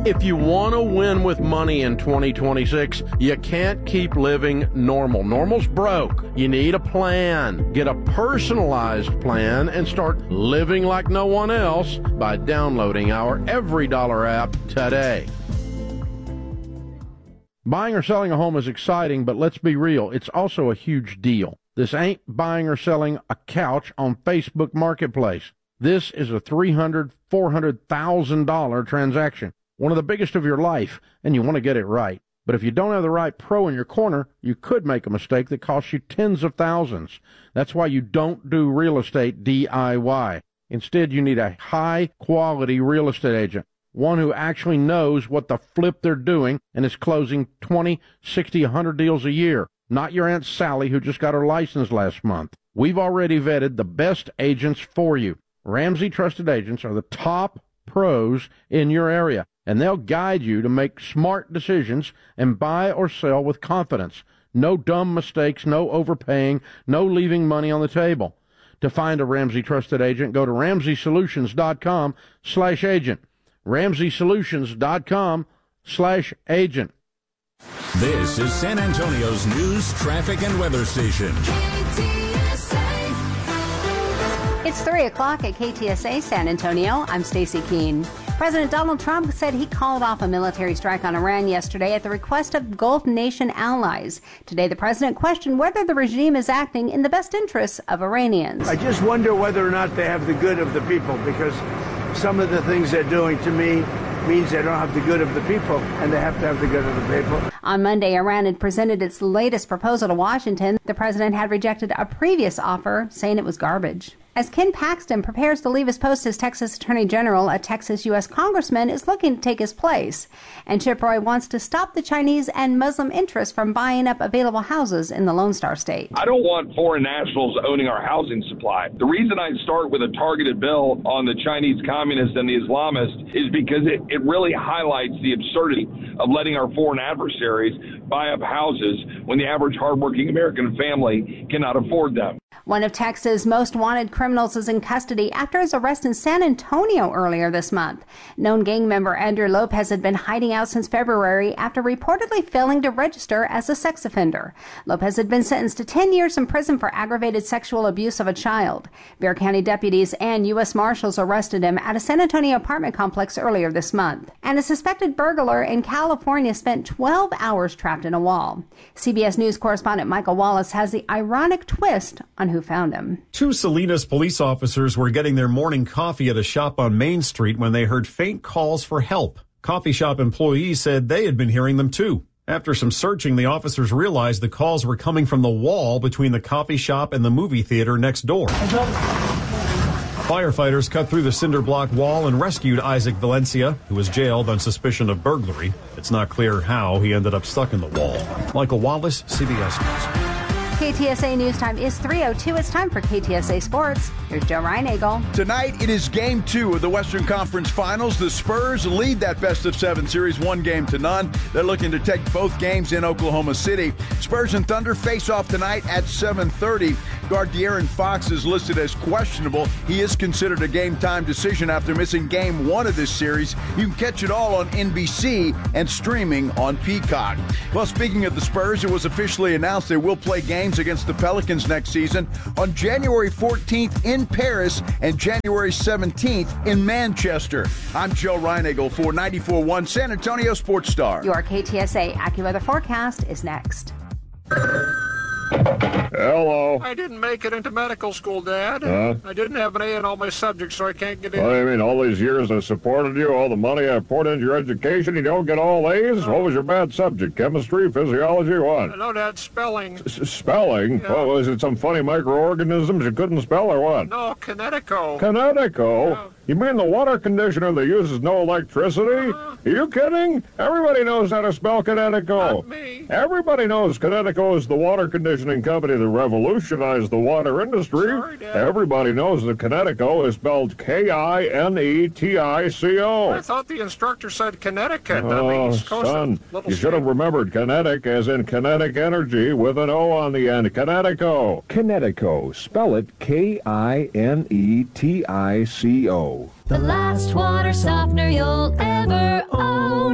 If you want to win with money in 2026, you can't keep living normal. Normal's broke. You need a plan. Get a personalized plan and start living like no one else by downloading our EveryDollar app today. Buying or selling a home is exciting, but let's be real, it's also a huge deal. This ain't buying or selling a couch on Facebook Marketplace. This is a $300,000, $400,000 transaction. One of the biggest of your life, and you want to get it right. But if you don't have the right pro in your corner, you could make a mistake that costs you tens of thousands. That's why you don't do real estate DIY. Instead, you need a high-quality real estate agent, one who actually knows what the flip they're doing and is closing 20, 60, 100 deals a year, not your Aunt Sally who just got her license last month. We've already vetted the best agents for you. Ramsey Trusted Agents are the top pros in your area, and they'll guide you to make smart decisions and buy or sell with confidence. No dumb mistakes, no overpaying, no leaving money on the table. To find a Ramsey Trusted Agent, go to RamseySolutions.com/agent. RamseySolutions.com/agent. This is San Antonio's news, traffic, and weather station. It's 3 o'clock at KTSA San Antonio. I'm Stacey Keene. President Donald Trump said he called off a military strike on Iran yesterday at the request of Gulf nation allies. Today, the president questioned whether the regime is acting in the best interests of Iranians. I just wonder whether or not they have the good of the people, because some of the things they're doing to me means they don't have the good of the people, and they have to have the good of the people. On Monday, Iran had presented its latest proposal to Washington. The president had rejected a previous offer, saying it was garbage. As Ken Paxton prepares to leave his post as Texas Attorney General, a Texas U.S. congressman is looking to take his place. And Chip Roy wants to stop the Chinese and Muslim interests from buying up available houses in the Lone Star State. I don't want foreign nationals owning our housing supply. The reason I start with a targeted bill on the Chinese communists and the Islamists is because it really highlights the absurdity of letting our foreign adversaries buy up houses when the average hardworking American family cannot afford them. One of Texas' most wanted criminals is in custody after his arrest in San Antonio earlier this month. Known gang member Andrew Lopez had been hiding out since February after reportedly failing to register as a sex offender. Lopez had been sentenced to 10 years in prison for aggravated sexual abuse of a child. Bexar County deputies and U.S. Marshals arrested him at a San Antonio apartment complex earlier this month. And a suspected burglar in California spent 12 hours trapped in a wall. CBS News correspondent Michael Wallace has the ironic twist on who found him. Two Salinas police officers were getting their morning coffee at a shop on Main Street when they heard faint calls for help. Coffee shop employees said they had been hearing them too. After some searching, the officers realized the calls were coming from the wall between the coffee shop and the movie theater next door. Firefighters cut through the cinder block wall and rescued Isaac Valencia, who was jailed on suspicion of burglary. It's not clear how he ended up stuck in the wall. Michael Wallace, CBS News. KTSA News Time is 3:02. It's time for KTSA Sports. Here's Joe Reinagel. Tonight, it is Game 2 of the Western Conference Finals. The Spurs lead that best-of-7 series 1-0. They're looking to take both games in Oklahoma City. Spurs and Thunder face off tonight at 7:30. Guard De'Aaron Fox is listed as questionable. He is considered a game-time decision after missing Game 1 of this series. You can catch it all on NBC and streaming on Peacock. Well, speaking of the Spurs, it was officially announced they will play games against the Pelicans next season on January 14th in Paris and January 17th in Manchester. I'm Joe Reinagel for 94.1 San Antonio Sports Star. Your KTSA AccuWeather forecast is next. Hello. I didn't make it into medical school, Dad. I didn't have an A in all my subjects, so I can't get in. What do you mean, all these years I supported you, all the money I poured into your education, you don't get all A's? What was your bad subject? Chemistry, physiology, what? No, Dad, spelling. Spelling? Yeah. What, was it some funny microorganisms you couldn't spell or what? No, Kinetico. Kinetico? Yeah. You mean the water conditioner that uses no electricity? Are you kidding? Everybody knows how to spell Kinetico. Not me. Everybody knows Kinetico is the water conditioning company that revolutionized the water industry. Sorry, Dad. Everybody knows that Kinetico is spelled Kinetico. I thought the instructor said Connecticut. Oh, East Coast, son, little you should have state. remembered kinetic as in kinetic energy with an O on the end. Kinetico. Kinetico. Spell it Kinetico. The last water softener you'll ever own.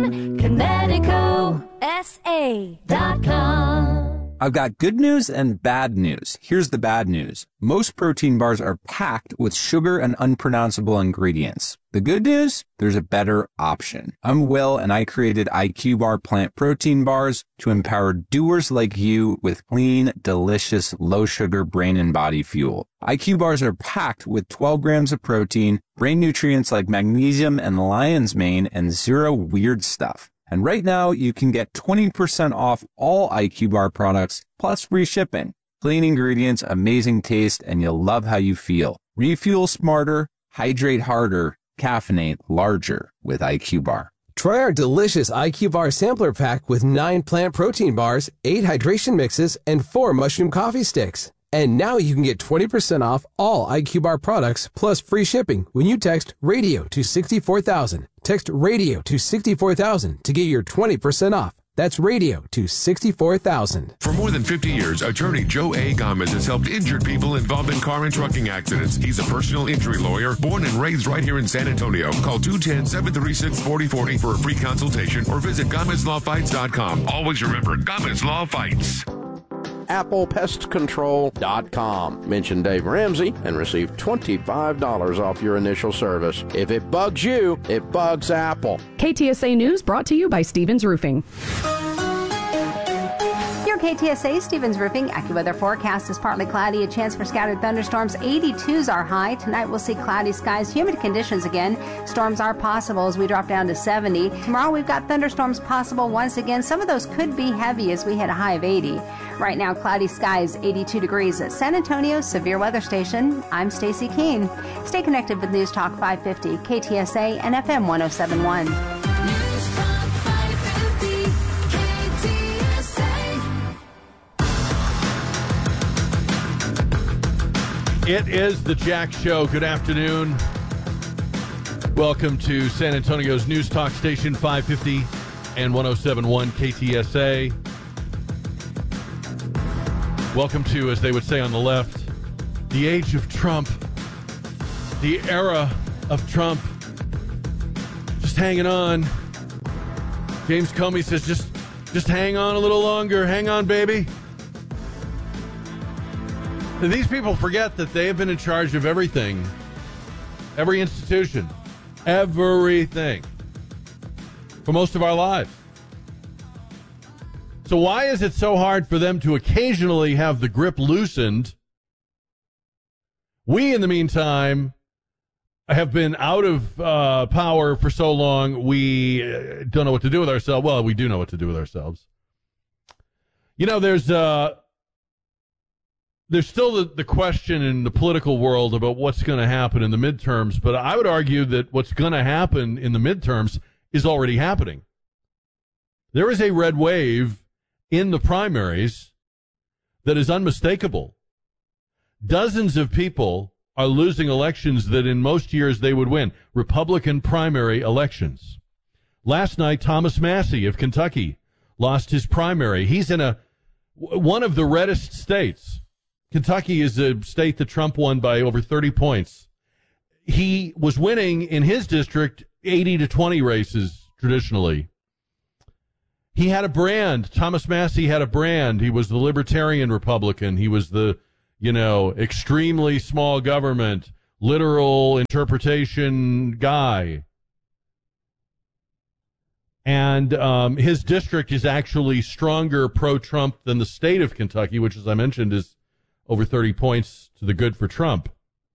KTSA.com. I've got good news and bad news. Here's the bad news. Most protein bars are packed with sugar and unpronounceable ingredients. The good news? There's a better option. I'm Will, and I created IQ Bar plant protein bars to empower doers like you with clean, delicious, low-sugar brain and body fuel. IQ Bars are packed with 12 grams of protein, brain nutrients like magnesium and lion's mane, and zero weird stuff. And right now, you can get 20% off all IQ Bar products, plus free shipping. Clean ingredients, amazing taste, and you'll love how you feel. Refuel smarter, hydrate harder, caffeinate larger with IQ Bar. Try our delicious IQ Bar sampler pack with 9 plant protein bars, 8 hydration mixes, and 4 mushroom coffee sticks. And now you can get 20% off all IQ Bar products plus free shipping when you text RADIO to 64,000. Text RADIO to 64,000 to get your 20% off. That's RADIO to 64,000. For more than 50 years, attorney Joe A. Gomez has helped injured people involved in car and trucking accidents. He's a personal injury lawyer, born and raised right here in San Antonio. Call 210-736-4040 for a free consultation or visit GomezLawFights.com. Always remember, Gomez Law Fights. ApplePestControl.com. Mention Dave Ramsey and receive $25 off your initial service. If it bugs you, it bugs Apple. KTSA News brought to you by Stevens Roofing. Your KTSA Stevens Roofing AccuWeather forecast is partly cloudy, a chance for scattered thunderstorms. 82s are high. Tonight we'll see cloudy skies, humid conditions again. Storms are possible as we drop down to 70. Tomorrow we've got thunderstorms possible once again. Some of those could be heavy as we hit a high of 80. Right now, cloudy skies, 82 degrees at San Antonio's severe weather station. I'm Stacy Keene. Stay connected with News Talk 550, KTSA and FM 1071. It is the Jack Show. Good afternoon. Welcome to San Antonio's News Talk Station 550 and 1071 KTSA. Welcome to, as they would say on the left, the age of Trump, the era of Trump. Just hanging on. James Comey says, just hang on a little longer. Hang on, baby. These people forget that they have been in charge of everything, every institution, everything, for most of our lives. So why is it so hard for them to occasionally have the grip loosened? We, in the meantime, have been out of power for so long, we don't know what to do with ourselves. Well, we do know what to do with ourselves. You know, there's still the question in the political world about what's going to happen in the midterms, but I would argue that what's going to happen in the midterms is already happening. There is a red wave in the primaries that is unmistakable. Dozens of people are losing elections that in most years they would win, Republican primary elections. Last night, Thomas Massie of Kentucky lost his primary. He's in one of the reddest states. Kentucky is a state that Trump won by over 30 points. He was winning in his district 80 to 20 races traditionally. He had a brand. Thomas Massie had a brand. He was the libertarian Republican. He was the, extremely small government, literal interpretation guy. And his district is actually stronger pro-Trump than the state of Kentucky, which, as I mentioned, is over 30 points to the good for Trump.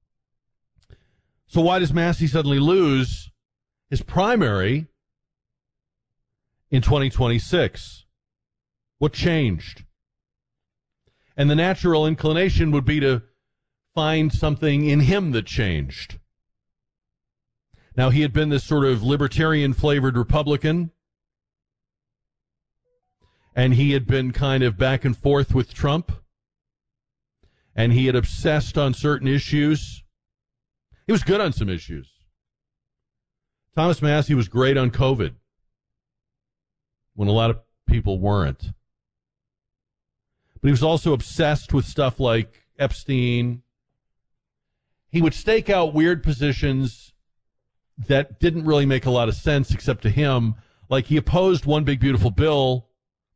So why does Massie suddenly lose his primary in 2026? What changed? And the natural inclination would be to find something in him that changed. Now, he had been this sort of libertarian-flavored Republican, and he had been kind of back and forth with Trump. And he had obsessed on certain issues. He was good on some issues. Thomas Massie was great on COVID when a lot of people weren't. But he was also obsessed with stuff like Epstein. He would stake out weird positions that didn't really make a lot of sense except to him. Like he opposed one big beautiful bill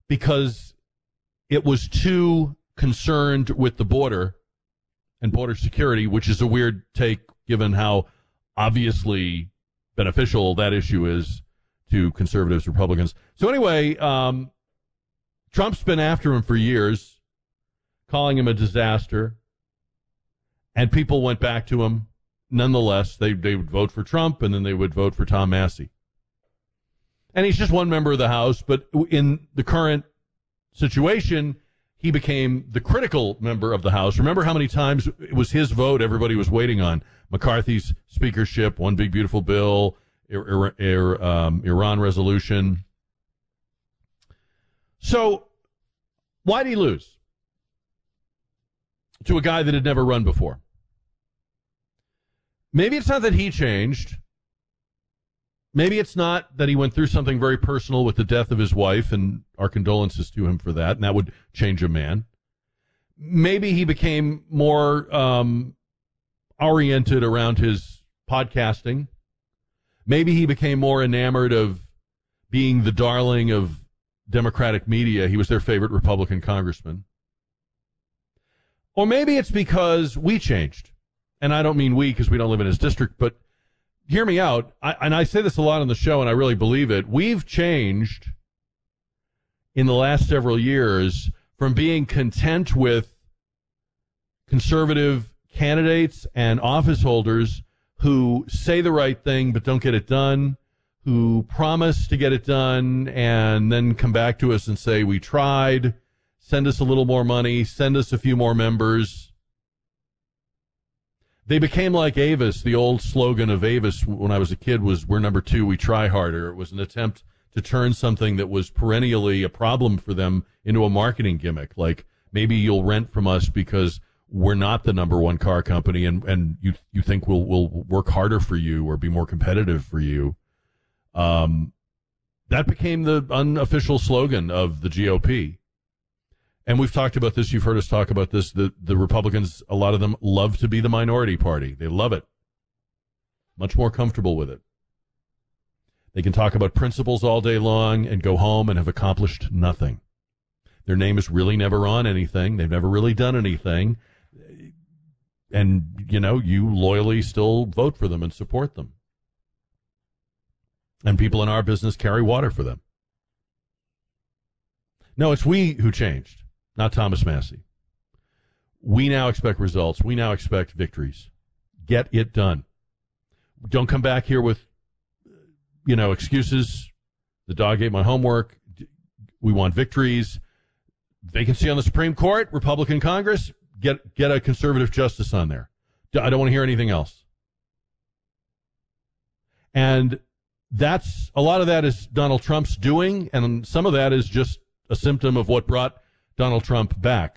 because it was too concerned with the border and border security, which is a weird take given how obviously beneficial that issue is to conservatives, Republicans. So anyway, Trump's been after him for years, calling him a disaster, and people went back to him. Nonetheless, they would vote for Trump, and then they would vote for Tom Massey. And he's just one member of the House, but in the current situation, he became the critical member of the House. Remember how many times it was his vote everybody was waiting on? McCarthy's speakership, one big beautiful bill, Iran resolution. So why did he lose to a guy that had never run before? Maybe it's not that he changed. Maybe it's not that he went through something very personal with the death of his wife, and our condolences to him for that, and that would change a man. Maybe he became more oriented around his podcasting. Maybe he became more enamored of being the darling of Democratic media. He was their favorite Republican congressman. Or maybe it's because we changed. And I don't mean we because we don't live in his district, but hear me out. I say this a lot on the show, and I really believe it. We've changed in the last several years from being content with conservative candidates and office holders who say the right thing but don't get it done, who promise to get it done and then come back to us and say, we tried, send us a little more money, send us a few more members. They became like Avis. The old slogan of Avis when I was a kid was, we're number two, we try harder. It was an attempt to turn something that was perennially a problem for them into a marketing gimmick. Like, maybe you'll rent from us because we're not the number one car company, and you think we'll work harder for you or be more competitive for you. That became the unofficial slogan of the GOP. And we've talked about this. You've heard us talk about this. The Republicans, a lot of them love to be the minority party. They love it. Much more comfortable with it. They can talk about principles all day long and go home and have accomplished nothing. Their name is really never on anything. They've never really done anything. And, you loyally still vote for them and support them. And people in our business carry water for them. No, it's we who changed. Not Thomas Massey. We now expect results. We now expect victories. Get it done. Don't come back here with, excuses. The dog ate my homework. We want victories. Vacancy on the Supreme Court, Republican Congress, get a conservative justice on there. I don't want to hear anything else. And a lot of that is Donald Trump's doing, and some of that is just a symptom of what brought Donald Trump back.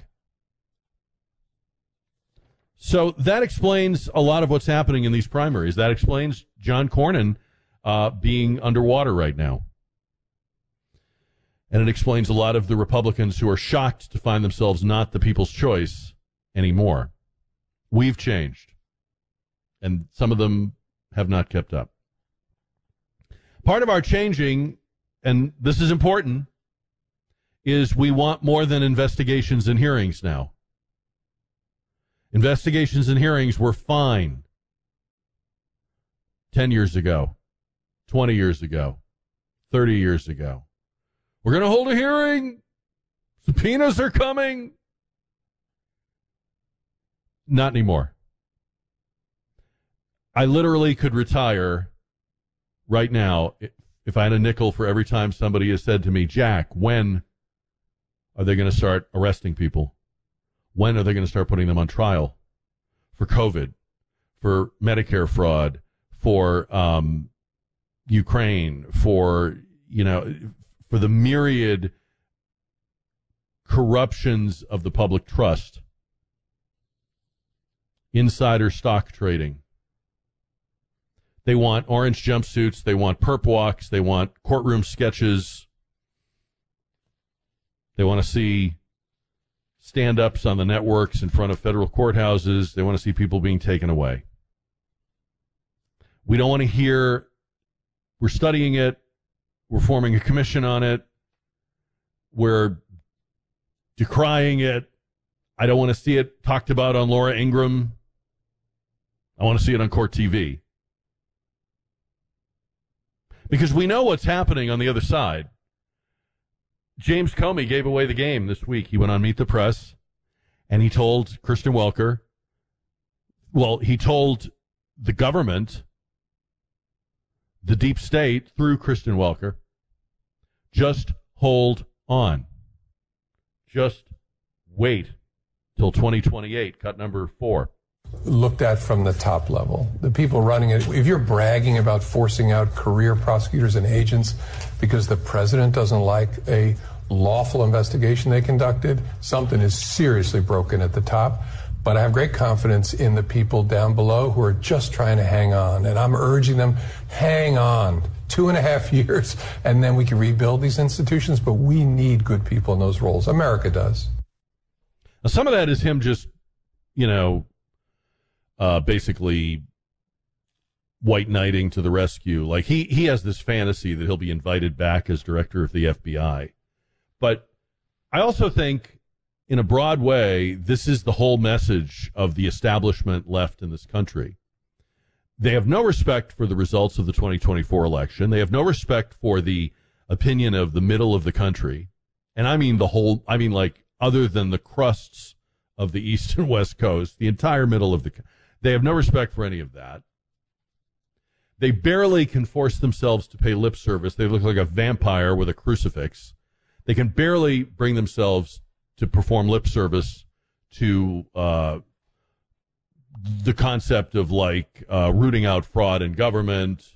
So that explains a lot of what's happening in these primaries. That explains John Cornyn being underwater right now. And it explains a lot of the Republicans who are shocked to find themselves not the people's choice anymore. We've changed. And some of them have not kept up. Part of our changing, and this is important, is we want more than investigations and hearings now. Investigations and hearings were fine 10 years ago, 20 years ago, 30 years ago. We're going to hold a hearing. Subpoenas are coming. Not anymore. I literally could retire right now if I had a nickel for every time somebody has said to me, Jack, when are they going to start arresting people? When are they going to start putting them on trial for COVID, for Medicare fraud, for Ukraine, for the myriad corruptions of the public trust, insider stock trading? They want orange jumpsuits. They want perp walks. They want courtroom sketches. They want to see stand-ups on the networks in front of federal courthouses. They want to see people being taken away. We don't want to hear, we're studying it, we're forming a commission on it, We're decrying it. I don't want to see it talked about on Laura Ingraham. I want to see it on Court TV. Because we know what's happening on the other side. James Comey gave away the game this week. He went on Meet the Press, and he told Kristen Welker, he told the government, the deep state, through Kristen Welker, just hold on. Just wait till 2028, cut number 4. Looked at from the top level. The people running it, if you're bragging about forcing out career prosecutors and agents because the president doesn't like a lawful investigation they conducted, something is seriously broken at the top. But I have great confidence in the people down below who are just trying to hang on. And I'm urging them, hang on. 2.5 years, and then we can rebuild these institutions. But we need good people in those roles. America does. Now, some of that is him just, basically white knighting to the rescue. Like he has this fantasy that he'll be invited back as director of the FBI. But I also think, in a broad way, this is the whole message of the establishment left in this country. They have no respect for the results of the 2024 election. They have no respect for the opinion of the middle of the country. And I mean other than the crusts of the East and West Coast, the entire middle of the country. They have no respect for any of that. They barely can force themselves to pay lip service. They look like a vampire with a crucifix. They can barely bring themselves to perform lip service to the concept of rooting out fraud in government.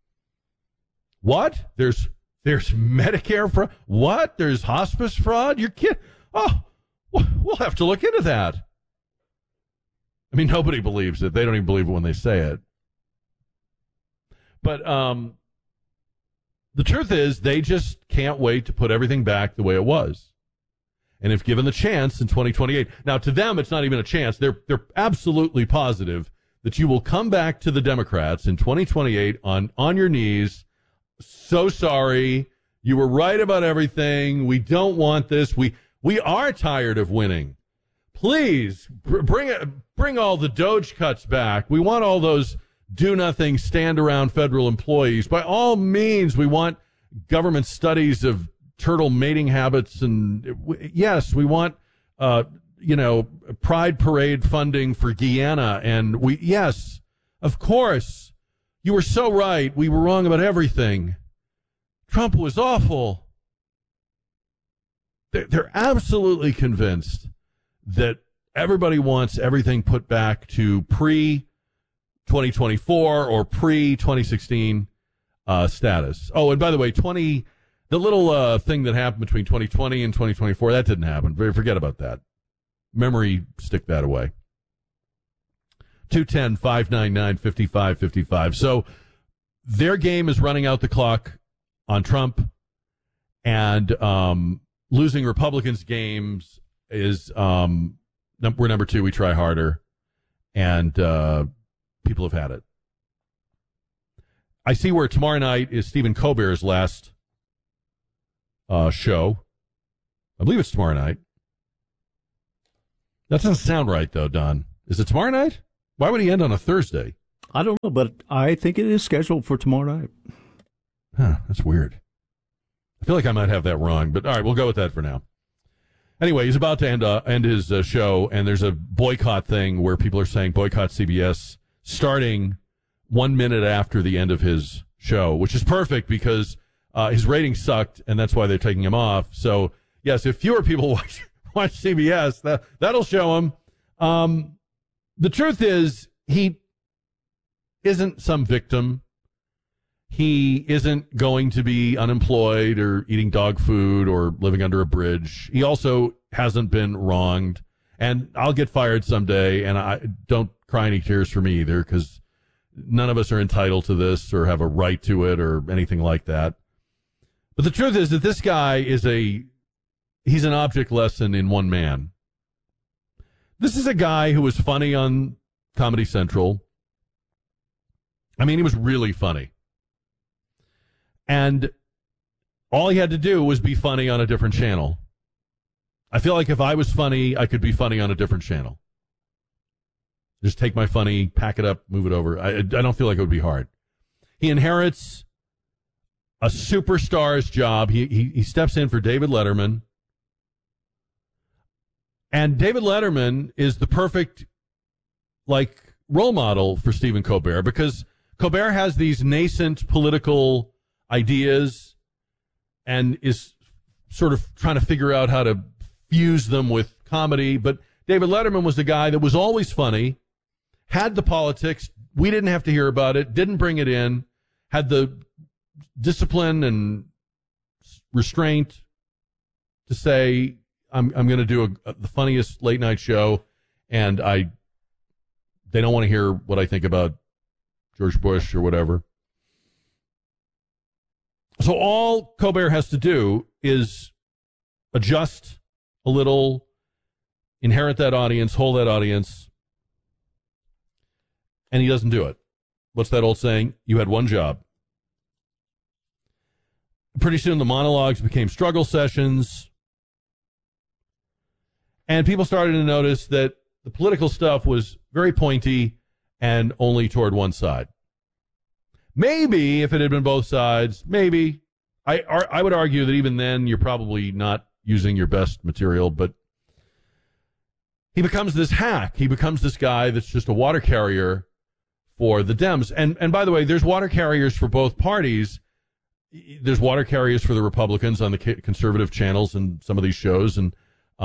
What? There's Medicare fraud? What? There's hospice fraud? You're kidding? Oh, we'll have to look into that. I mean, nobody believes it. They don't even believe it when they say it. But the truth is, they just can't wait to put everything back the way it was. And if given the chance in 2028, now to them, it's not even a chance. They're absolutely positive that you will come back to the Democrats in 2028 on your knees. So sorry. You were right about everything. We don't want this. We are tired of winning. Please bring all the Doge cuts back. We want all those do-nothing, stand-around federal employees. By all means, we want government studies of turtle mating habits. And yes, we want, Pride Parade funding for Guyana. And yes, of course, you were so right. We were wrong about everything. Trump was awful. They're absolutely convinced that everybody wants everything put back to pre-2024 or pre-2016 status. Oh, and by the way, the little thing that happened between 2020 and 2024, that didn't happen. Forget about that. Memory, stick that away. 210-599-5555. So their game is running out the clock on Trump, and losing Republicans' games is we're number 2. We try harder, and people have had it. I see where tomorrow night is Stephen Colbert's last show. I believe it's tomorrow night. That doesn't sound right, though, Don. Is it tomorrow night? Why would he end on a Thursday? I don't know, but I think it is scheduled for tomorrow night. Huh, that's weird. I feel like I might have that wrong, but all right, we'll go with that for now. Anyway, he's about to end his show, and there's a boycott thing where people are saying boycott CBS starting 1 minute after the end of his show, which is perfect because his ratings sucked, and that's why they're taking him off. So, yes, if fewer people watch CBS, that'll show him. The truth is, he isn't some victim. He isn't going to be unemployed or eating dog food or living under a bridge. He also hasn't been wronged. And I'll get fired someday, and I don't cry any tears for me either, because none of us are entitled to this or have a right to it or anything like that. But the truth is that this guy he's an object lesson in one man. This is a guy who was funny on Comedy Central. I mean, he was really funny. And All he had to do was be funny on a different channel. I feel like if I was funny, I could be funny on a different channel. Just take my funny, pack it up, move it over. I don't feel like it would be hard. He inherits a superstar's job. He steps in for David Letterman. And David Letterman is the perfect, role model for Stephen Colbert, because Colbert has these nascent political ideas and is sort of trying to figure out how to fuse them with comedy. But David Letterman was the guy that was always funny, had the politics. We didn't have to hear about it, didn't bring it in, had the discipline and restraint to say, I'm going to do the funniest late night show, and they don't want to hear what I think about George Bush or whatever. So all Colbert has to do is adjust a little, inherit that audience, hold that audience, and he doesn't do it. What's that old saying? You had one job. Pretty soon the monologues became struggle sessions, and people started to notice that the political stuff was very pointy and only toward one side. Maybe if it had been both sides, maybe. I would argue that even then you're probably not using your best material, but he becomes this hack. He becomes this guy that's just a water carrier for the Dems. And by the way, there's water carriers for both parties. There's water carriers for the Republicans on the conservative channels and some of these shows, and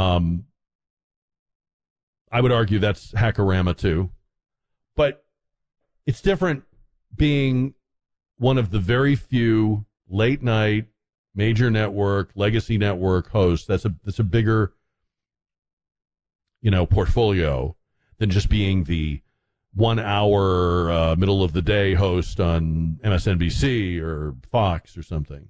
I would argue that's hackorama too. But it's different being one of the very few late night major network, legacy network hosts. That's a bigger, portfolio than just being the 1 hour middle of the day host on MSNBC or Fox or something.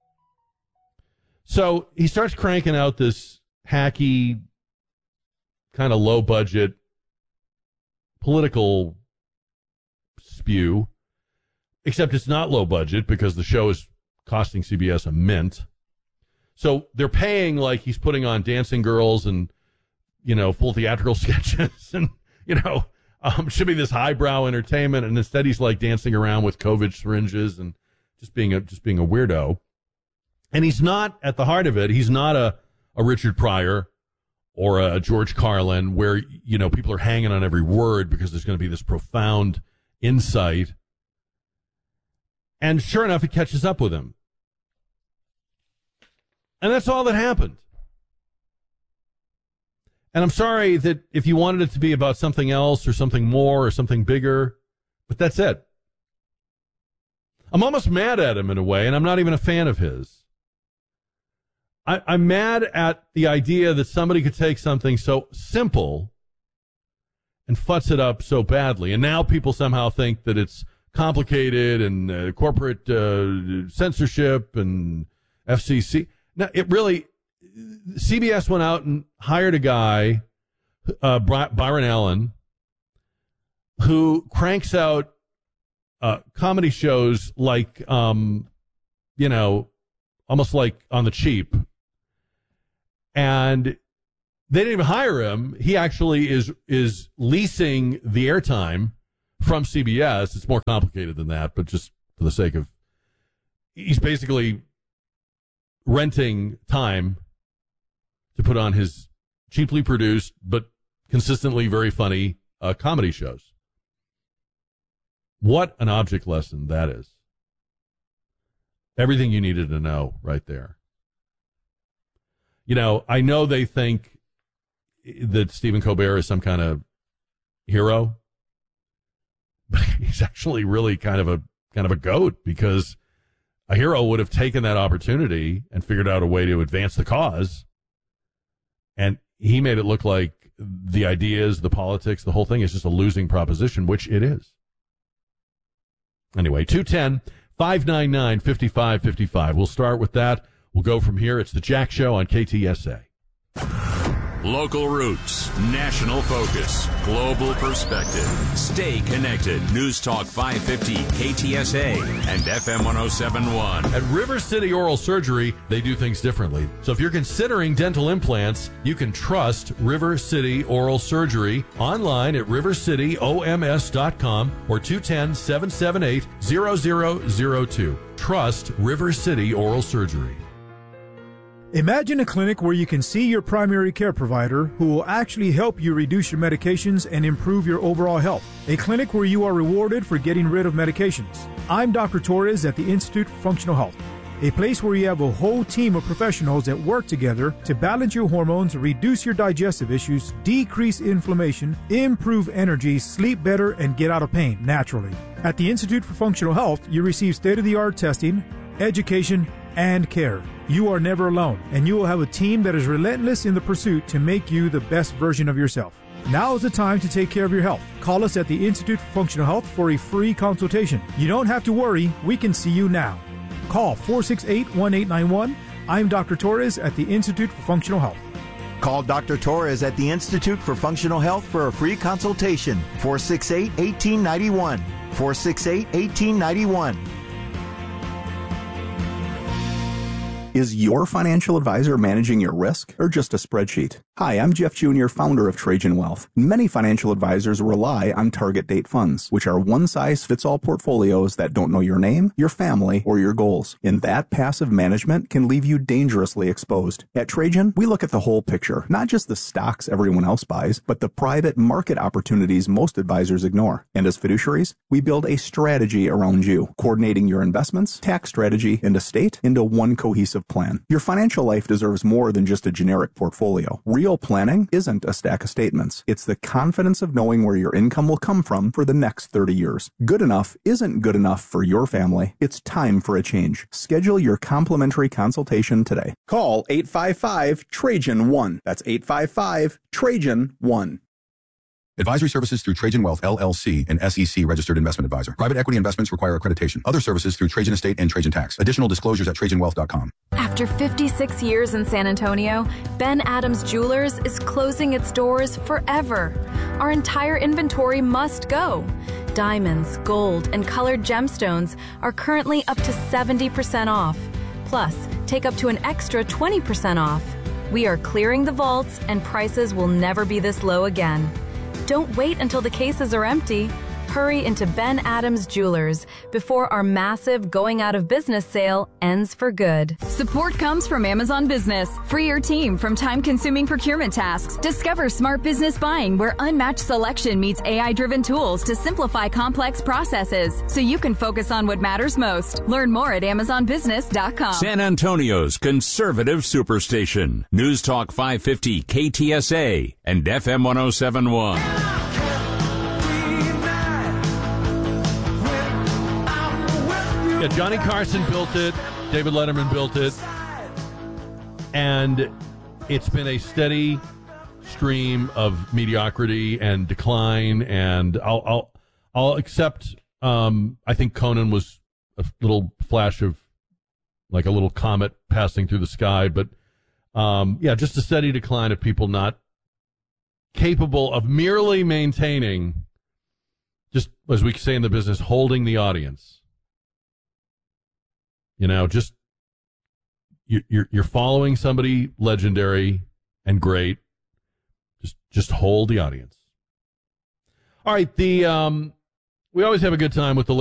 So he starts cranking out this hacky, kind of low budget political spew, except it's not low budget because the show is costing CBS a mint. So they're paying like he's putting on dancing girls and, full theatrical sketches and, should be this highbrow entertainment. And instead he's like dancing around with COVID syringes and just being a weirdo. And he's not, at the heart of it, he's not a Richard Pryor or a George Carlin where, people are hanging on every word because there's going to be this profound insight. And sure enough, it catches up with him. And that's all that happened. And I'm sorry that if you wanted it to be about something else or something more or something bigger, but that's it. I'm almost mad at him in a way, and I'm not even a fan of his. I'm mad at the idea that somebody could take something so simple and futz it up so badly. And now people somehow think that it's complicated and corporate censorship and FCC. Now, CBS went out and hired a guy, Byron Allen, who cranks out comedy shows like, almost like on the cheap. And they didn't even hire him. He actually is leasing the airtime from CBS. It's more complicated than that, but just for the sake of, he's basically renting time to put on his cheaply produced but consistently very funny comedy shows. What an object lesson that is. Everything you needed to know right there. I know they think that Stephen Colbert is some kind of hero, but he's actually really kind of a goat, because a hero would have taken that opportunity and figured out a way to advance the cause. And he made it look like the ideas, the politics, the whole thing is just a losing proposition, which it is. Anyway, 210-599-5555. We'll start with that. We'll go from here. It's the Jack Show on KTSA. Local roots, national focus, global perspective. Stay connected. News Talk 550, KTSA, and FM 1071. At River City Oral Surgery, they do things differently. So if you're considering dental implants, you can trust River City Oral Surgery online at rivercityoms.com or 210-778-0002. Trust River City Oral Surgery. Imagine a clinic where you can see your primary care provider who will actually help you reduce your medications and improve your overall health. A clinic where you are rewarded for getting rid of medications. I'm Dr. Torres at the Institute for Functional Health. A place where you have a whole team of professionals that work together to balance your hormones, reduce your digestive issues, decrease inflammation, improve energy, sleep better, and get out of pain naturally. At the Institute for Functional Health, you receive state-of-the-art testing, education, and care. You are never alone, and you will have a team that is relentless in the pursuit to make you the best version of yourself. Now is the time to take care of your health. Call us at the Institute for Functional Health for a free consultation. You don't have to worry, we can see you now. Call 468-1891. I'm Dr. Torres at the Institute for Functional Health. Call Dr. Torres at the Institute for Functional Health for a free consultation. 468-1891. 468-1891. Is your financial advisor managing your risk or just a spreadsheet? Hi, I'm Jeff Jr., founder of Trajan Wealth. Many financial advisors rely on target date funds, which are one-size-fits-all portfolios that don't know your name, your family, or your goals. And that passive management can leave you dangerously exposed. At Trajan, we look at the whole picture, not just the stocks everyone else buys, but the private market opportunities most advisors ignore. And as fiduciaries, we build a strategy around you, coordinating your investments, tax strategy, and estate into one cohesive plan. Your financial life deserves more than just a generic portfolio. Real planning isn't a stack of statements. It's the confidence of knowing where your income will come from for the next 30 years. Good enough isn't good enough for your family. It's time for a change. Schedule your complimentary consultation today. Call 855-TRAJAN-1. That's 855-TRAJAN-1. Advisory services through Trajan Wealth, LLC, an SEC registered investment advisor. Private equity investments require accreditation. Other services through Trajan Estate and Trajan Tax. Additional disclosures at TrajanWealth.com. After 56 years in San Antonio, Ben Adams Jewelers is closing its doors forever. Our entire inventory must go. Diamonds, gold, and colored gemstones are currently up to 70% off. Plus, take up to an extra 20% off. We are clearing the vaults, and prices will never be this low again. Don't wait until the cases are empty. Hurry into Ben Adams Jewelers before our massive going out of business sale ends for good. Support comes from Amazon Business. Free your team from time-consuming procurement tasks. Discover smart business buying where unmatched selection meets AI-driven tools to simplify complex processes so you can focus on what matters most. Learn more at AmazonBusiness.com. San Antonio's conservative superstation. News Talk 550 KTSA and FM 1071. Yeah, Johnny Carson built it. David Letterman built it. And it's been a steady stream of mediocrity and decline. And I'll accept, I think Conan was a little flash of, like a little comet passing through the sky. But, yeah, just a steady decline of people not capable of merely maintaining, just as we say in the business, holding the audience. You know, just you're following somebody legendary and great. Just hold the audience. All right, we always have a good time with the